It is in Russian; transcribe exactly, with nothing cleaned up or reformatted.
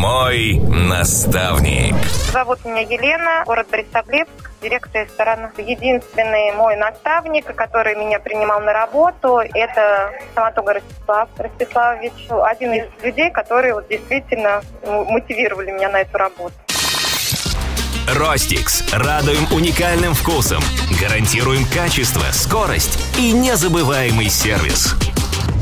Мой наставник. Зовут меня Елена, город Борисоглебск, директор ресторана. Единственный мой наставник, который меня принимал на работу, это Самотога Ростислав Ростиславович. Один из людей, которые вот действительно мотивировали меня на эту работу. Ростикс. Радуем уникальным вкусом. Гарантируем качество, скорость и незабываемый сервис.